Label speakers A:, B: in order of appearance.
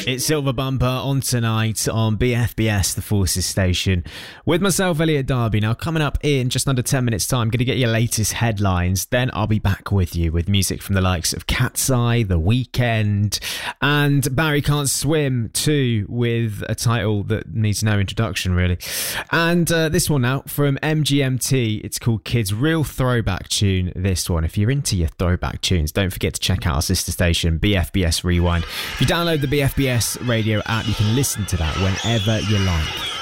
A: It's Silver Bumper on tonight on BFBS, the Forces station, with myself, Elliot Darby. Now, coming up in just under 10 minutes' time, I'm going to get your latest headlines. Then I'll be back with you with music from the likes of Cat's Eye, The Weeknd, and Barry Can't Swim too, with a title that needs no introduction, really. And this one now from MGMT. It's called Kids. Real throwback tune, this one. If you're into your throwback tunes, don't forget to check out our sister station, BFBS Rewind. If you download the BFBS radio app, you can listen to that whenever you like.